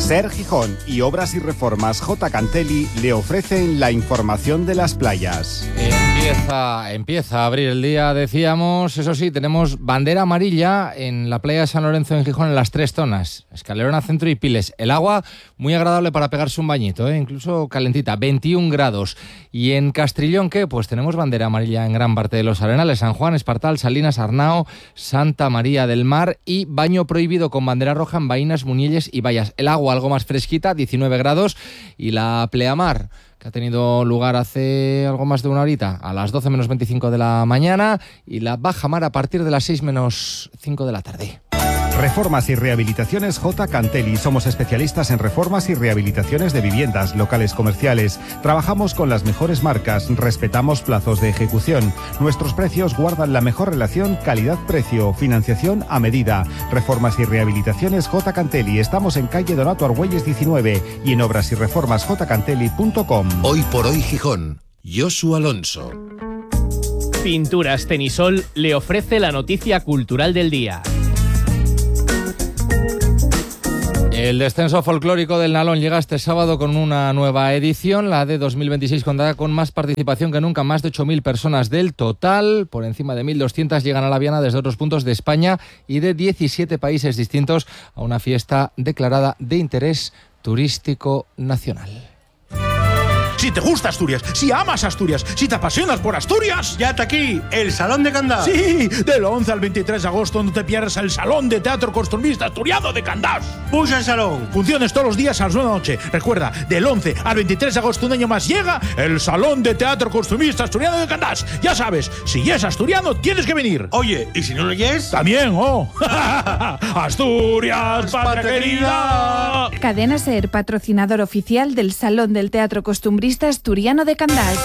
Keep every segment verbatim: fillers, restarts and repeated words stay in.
Ser Gijón y Obras y Reformas J. Cantelli le ofrecen la información de las playas. Empieza, empieza a abrir el día, decíamos. Eso sí, tenemos bandera amarilla en la playa de San Lorenzo en Gijón en las tres zonas, Escalerona, Centro y Piles. El agua muy agradable para pegarse un bañito, ¿eh? Incluso calentita, veintiún grados. Y en Castrillón, ¿qué? Pues tenemos bandera amarilla en gran parte de los arenales, San Juan, Espartal, Salinas, Arnao, Santa María del Mar, y baño prohibido con bandera roja en Baínas, Muñelles y Bayas. El agua algo más fresquita, diecinueve grados, y la pleamar, que ha tenido lugar hace algo más de una horita, a las doce menos veinticinco de la mañana, y la baja mar a partir de las seis menos cinco de la tarde. Reformas y Rehabilitaciones J. Cantelli. Somos especialistas en reformas y rehabilitaciones de viviendas, locales comerciales. Trabajamos con las mejores marcas, respetamos plazos de ejecución. Nuestros precios guardan la mejor relación calidad-precio, financiación a medida. Reformas y Rehabilitaciones J. Cantelli. Estamos en calle Donato Argüelles diecinueve y en obras y reformas j cantelli punto com. Hoy por hoy Gijón. Josu Alonso. Pinturas Tenisol le ofrece la noticia cultural del día. El descenso folclórico del Nalón llega este sábado con una nueva edición. La de dos mil veintiséis contará con más participación que nunca, más de ocho mil personas del total. Por encima de mil doscientas llegan a la Viana desde otros puntos de España y de diecisiete países distintos a una fiesta declarada de interés turístico nacional. Si te gusta Asturias, si amas Asturias, si te apasionas por Asturias, ya está aquí, el Salón de Candás. Sí, del once al veintitrés de agosto no te pierdas el Salón de Teatro Costumbrista Asturiano de Candás. Puja el salón. Funciones todos los días a las nueve de la noche. Recuerda, del once al veintitrés de agosto, un año más, llega el Salón de Teatro Costumbrista Asturiano de Candás. Ya sabes, si es asturiano, tienes que venir. Oye, ¿y si no lo es? También, oh. Asturias, patria querida. Cadena SER, patrocinador oficial del Salón del Teatro Costumbrista Asturiano de Candás.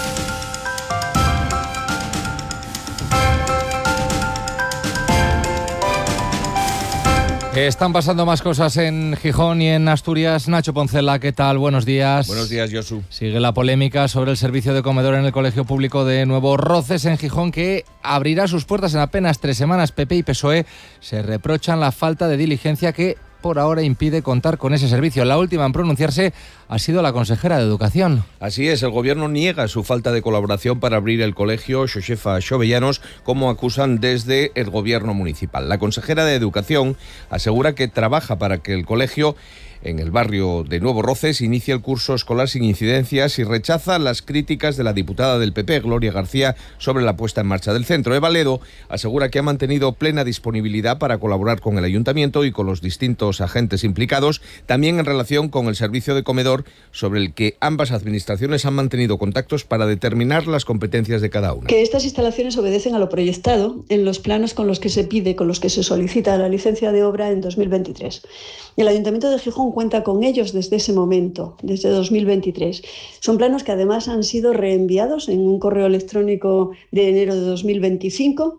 Están pasando más cosas en Gijón y en Asturias. Nacho Poncela, ¿qué tal? Buenos días. Buenos días, Josu. Sigue la polémica sobre el servicio de comedor en el Colegio Público de Nuevo Roces en Gijón, que abrirá sus puertas en apenas tres semanas. P P y P S O E se reprochan la falta de diligencia que por ahora impide contar con ese servicio. La última en pronunciarse ha sido la consejera de Educación. Así es, el Gobierno niega su falta de colaboración para abrir el colegio Xosefa Xovellanos, como acusan desde el Gobierno municipal. La consejera de Educación asegura que trabaja para que el colegio en el barrio de Nuevo Roces inicia el curso escolar sin incidencias y rechaza las críticas de la diputada del P P, Gloria García, sobre la puesta en marcha del centro. Eva Ledo asegura que ha mantenido plena disponibilidad para colaborar con el ayuntamiento y con los distintos agentes implicados, también en relación con el servicio de comedor, sobre el que ambas administraciones han mantenido contactos para determinar las competencias de cada una. Que estas instalaciones obedecen a lo proyectado en los planos con los que se pide, con los que se solicita la licencia de obra en dos mil veintitrés. El Ayuntamiento de Gijón cuenta con ellos desde ese momento, desde dos mil veintitrés. Son planos que además han sido reenviados en un correo electrónico de enero de dos mil veinticinco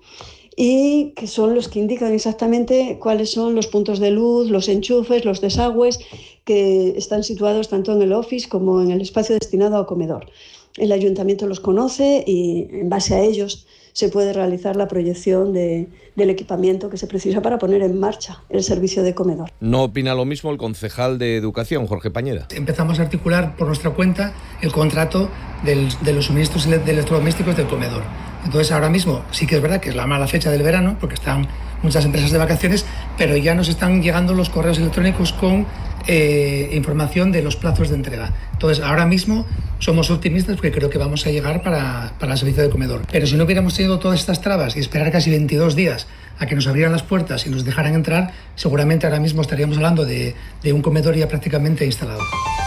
y que son los que indican exactamente cuáles son los puntos de luz, los enchufes, los desagües que están situados tanto en el office como en el espacio destinado a comedor. El Ayuntamiento los conoce y en base a ellos se puede realizar la proyección de, del equipamiento que se precisa para poner en marcha el servicio de comedor. No opina lo mismo el concejal de Educación, Jorge Pañeda. Empezamos a articular por nuestra cuenta el contrato del, de los suministros de electrodomésticos del comedor. Entonces ahora mismo sí que es verdad que es la mala fecha del verano, porque están muchas empresas de vacaciones, pero ya nos están llegando los correos electrónicos con eh, información de los plazos de entrega. Entonces ahora mismo somos optimistas porque creo que vamos a llegar para, para el servicio de comedor. Pero si no hubiéramos tenido todas estas trabas y esperar casi veintidós días a que nos abrieran las puertas y nos dejaran entrar, seguramente ahora mismo estaríamos hablando de, de un comedor ya prácticamente instalado.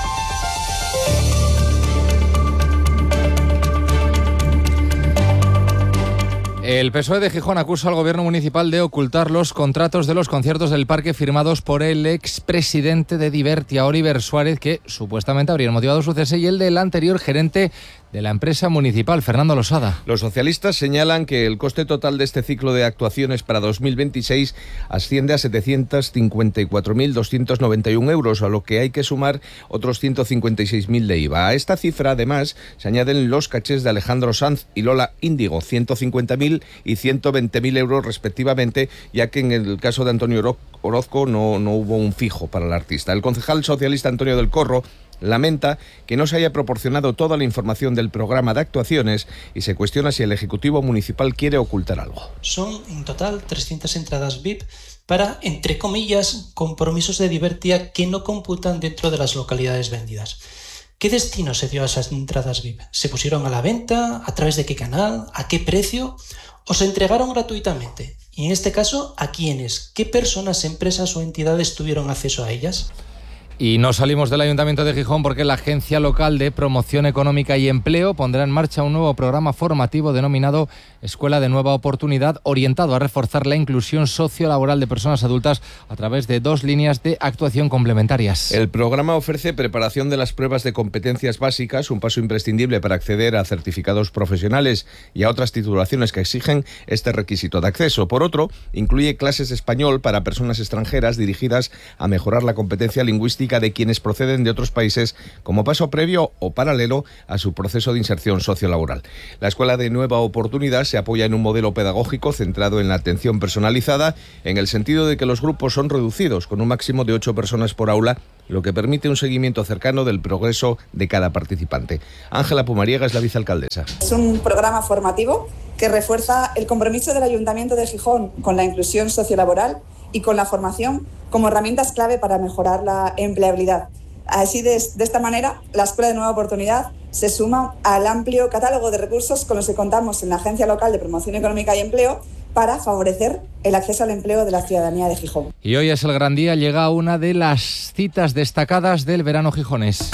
El P S O E de Gijón acusa al gobierno municipal de ocultar los contratos de los conciertos del parque firmados por el expresidente de Divertia, Oliver Suárez, que supuestamente habrían motivado su cese, y el del anterior gerente de la empresa municipal. Fernando Losada. Los socialistas señalan que el coste total de este ciclo de actuaciones para dos mil veintiséis asciende a setecientos cincuenta y cuatro mil doscientos noventa y uno euros, a lo que hay que sumar otros ciento cincuenta y seis mil de I V A. A esta cifra, además, se añaden los cachés de Alejandro Sanz y Lola Índigo, ciento cincuenta mil y ciento veinte mil euros respectivamente, ya que en el caso de Antonio Orozco no, no hubo un fijo para el artista. El concejal socialista Antonio del Corro lamenta que no se haya proporcionado toda la información del programa de actuaciones y se cuestiona si el Ejecutivo Municipal quiere ocultar algo. Son en total trescientas entradas V I P para, entre comillas, compromisos de Divertia que no computan dentro de las localidades vendidas. ¿Qué destino se dio a esas entradas V I P? ¿Se pusieron a la venta? ¿A través de qué canal? ¿A qué precio? ¿O se entregaron gratuitamente? Y en este caso, ¿a quiénes? ¿Qué personas, empresas o entidades tuvieron acceso a ellas? Y no salimos del Ayuntamiento de Gijón porque la Agencia Local de Promoción Económica y Empleo pondrá en marcha un nuevo programa formativo denominado Escuela de Nueva Oportunidad, orientado a reforzar la inclusión sociolaboral de personas adultas a través de dos líneas de actuación complementarias. El programa ofrece preparación de las pruebas de competencias básicas, un paso imprescindible para acceder a certificados profesionales y a otras titulaciones que exigen este requisito de acceso. Por otro, incluye clases de español para personas extranjeras dirigidas a mejorar la competencia lingüística de quienes proceden de otros países como paso previo o paralelo a su proceso de inserción sociolaboral. La Escuela de Nueva Oportunidad se apoya en un modelo pedagógico centrado en la atención personalizada, en el sentido de que los grupos son reducidos con un máximo de ocho personas por aula, lo que permite un seguimiento cercano del progreso de cada participante. Ángela Pumariega es la vicealcaldesa. Es un programa formativo que refuerza el compromiso del Ayuntamiento de Gijón con la inclusión sociolaboral y con la formación como herramientas clave para mejorar la empleabilidad. Así, de, de esta manera, la Escuela de Nueva Oportunidad se suma al amplio catálogo de recursos con los que contamos en la Agencia Local de Promoción Económica y Empleo para favorecer el acceso al empleo de la ciudadanía de Gijón. Y hoy es el gran día, llega una de las citas destacadas del verano gijonés.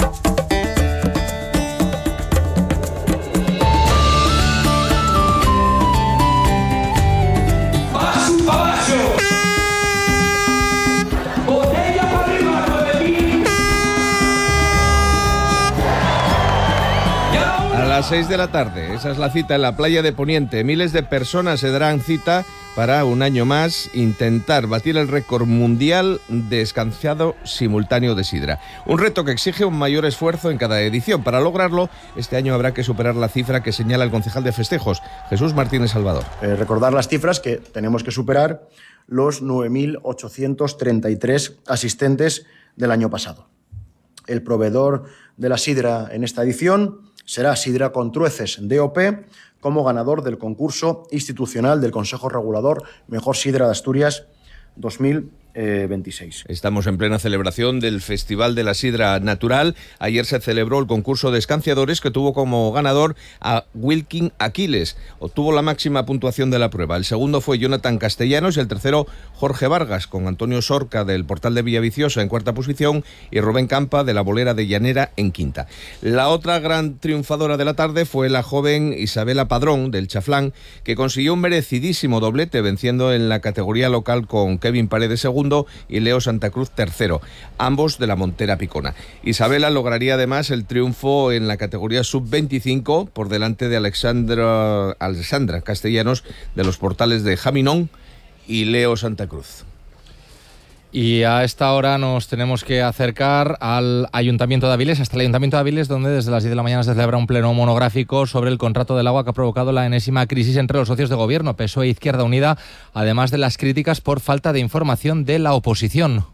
A las seis de la tarde, esa es la cita en la playa de Poniente. Miles de personas se darán cita para un año más intentar batir el récord mundial de escanciado simultáneo de sidra. Un reto que exige un mayor esfuerzo en cada edición. Para lograrlo, este año habrá que superar la cifra que señala el concejal de festejos, Jesús Martínez Salvador. Eh, recordar las cifras que tenemos que superar los nueve mil ochocientos treinta y tres asistentes del año pasado. El proveedor de la sidra en esta edición será Sidra Contrueces D O P, como ganador del concurso institucional del Consejo Regulador Mejor Sidra de Asturias dos mil veintiséis. Estamos en plena celebración del Festival de la Sidra Natural. Ayer se celebró el concurso de escanciadores que tuvo como ganador a Wilkin Aquiles. Obtuvo la máxima puntuación de la prueba. El segundo fue Jonathan Castellanos y el tercero Jorge Vargas, con Antonio Sorca del Portal de Villaviciosa en cuarta posición y Rubén Campa de la Bolera de Llanera en quinta. La otra gran triunfadora de la tarde fue la joven Isabela Padrón del Chaflán, que consiguió un merecidísimo doblete venciendo en la categoría local con Kevin Paredes segundo y Leo Santa Cruz tercero, ambos de la Montera Picona. Isabela lograría además el triunfo en la categoría sub veinticinco por delante de Alexandra, Alexandra Castellanos de los Portales de Jaminón y Leo Santa Cruz. Y a esta hora nos tenemos que acercar al Ayuntamiento de Avilés, hasta el Ayuntamiento de Avilés, donde desde las diez de la mañana se celebra un pleno monográfico sobre el contrato del agua que ha provocado la enésima crisis entre los socios de gobierno, P S O E e Izquierda Unida, además de las críticas por falta de información de la oposición.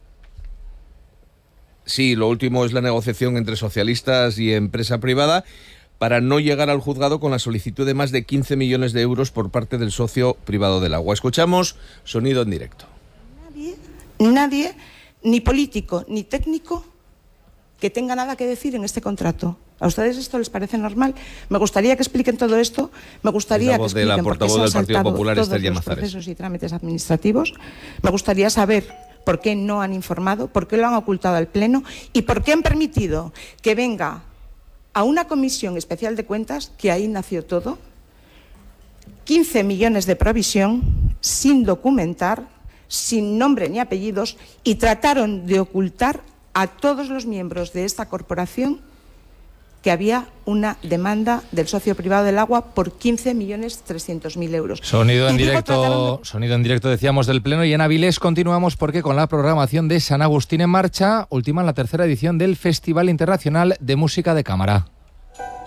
Sí, lo último es la negociación entre socialistas y empresa privada para no llegar al juzgado con la solicitud de más de quince millones de euros por parte del socio privado del agua. Escuchamos sonido en directo. Nadie, ni político ni técnico, que tenga nada que decir en este contrato. ¿A ustedes esto les parece normal? Me gustaría que expliquen todo esto. Me gustaría que expliquen de la por qué se portavoz han del Partido saltado Popular, todos Esther los Llamazares. procesos y trámites administrativos. Me gustaría saber por qué no han informado, por qué lo han ocultado al Pleno y por qué han permitido que venga a una comisión especial de cuentas, que ahí nació todo, quince millones de provisión sin documentar, sin nombre ni apellidos, y trataron de ocultar a todos los miembros de esta corporación que había una demanda del socio privado del agua por quince millones trescientos mil euros. Sonido en Y digo directo, tratando- sonido en directo decíamos del Pleno, y en Avilés continuamos porque con la programación de San Agustín en marcha ultiman la tercera edición del Festival Internacional de Música de Cámara.